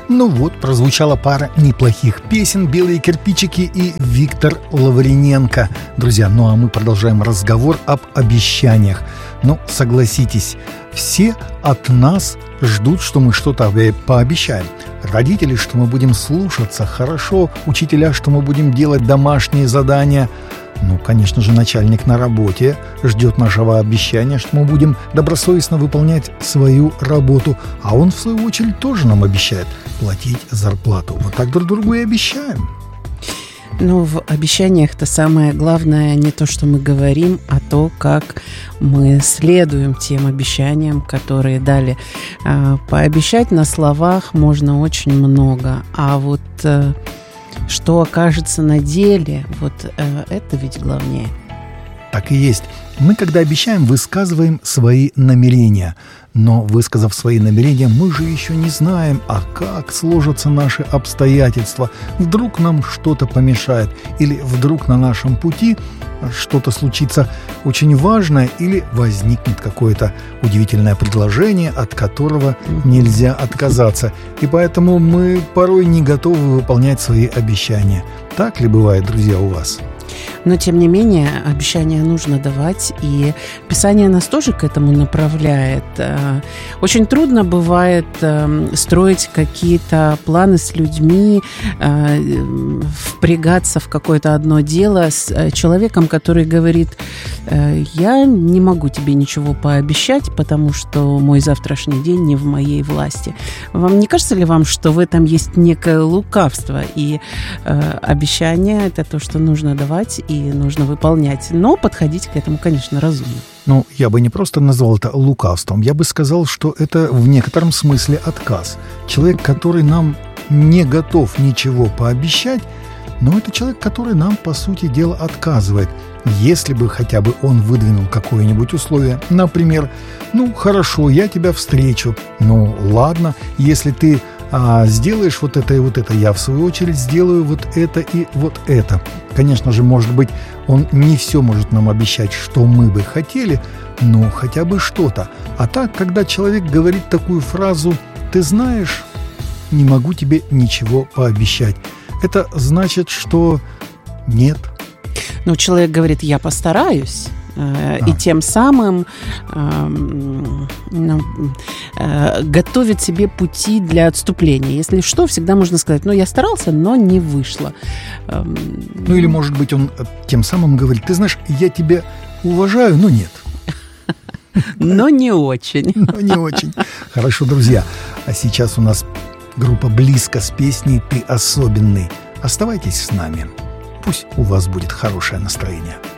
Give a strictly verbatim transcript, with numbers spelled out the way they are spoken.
Ну вот, прозвучала пара неплохих песен «Белые кирпичики» и Виктор Лавриненко. Друзья, ну а мы продолжаем разговор об обещаниях. Ну, согласитесь, все от нас ждут, что мы что-то пообещаем. Родители, что мы будем слушаться хорошо, учителя, что мы будем делать домашние задания. Ну, конечно же, начальник на работе ждет нашего обещания, что мы будем добросовестно выполнять свою работу. А он, в свою очередь, тоже нам обещает платить зарплату. Вот так друг другу и обещаем. Ну, в обещаниях-то самое главное не то, что мы говорим, а то, как мы следуем тем обещаниям, которые дали. Пообещать на словах можно очень много, а вот что окажется на деле, вот это ведь главнее. Так и есть. Мы, когда обещаем, высказываем свои намерения. Но, высказав свои намерения, мы же еще не знаем, а как сложатся наши обстоятельства. Вдруг нам что-то помешает, или вдруг на нашем пути что-то случится очень важное, или возникнет какое-то удивительное предложение, от которого нельзя отказаться. И поэтому мы порой не готовы выполнять свои обещания. Так ли бывает, друзья, у вас? Но, тем не менее, обещания нужно давать, и Писание нас тоже к этому направляет. Очень трудно бывает строить какие-то планы с людьми, впрягаться в какое-то одно дело с человеком, который говорит: я не могу тебе ничего пообещать, потому что мой завтрашний день не в моей власти. Вам не кажется ли вам, что в этом есть некое лукавство? И обещание – это то, что нужно давать и нужно выполнять. Но подходить к этому, конечно, разумно. Ну, я бы не просто назвал это лукавством. Я бы сказал, что это в некотором смысле отказ. Человек, который нам не готов ничего пообещать, но это человек, который нам, по сути дела, отказывает. Если бы хотя бы он выдвинул какое-нибудь условие, например, ну, хорошо, я тебя встречу. Ну, ладно, если ты а, сделаешь вот это и вот это, я, в свою очередь, сделаю вот это и вот это. Конечно же, может быть, он не все может нам обещать, что мы бы хотели, но хотя бы что-то. А так, когда человек говорит такую фразу: «Ты знаешь, не могу тебе ничего пообещать», это значит, что нет. Ну, человек говорит: я постараюсь. А. И тем самым э, ну, э, готовит себе пути для отступления. Если что, всегда можно сказать: ну, я старался, но не вышло. Ну, или, может быть, он тем самым говорит: ты знаешь, я тебя уважаю, но нет. Но не очень. Но не очень. Хорошо, друзья. А сейчас у нас группа «Близко» с песней «Ты особенный». Оставайтесь с нами. Пусть у вас будет хорошее настроение.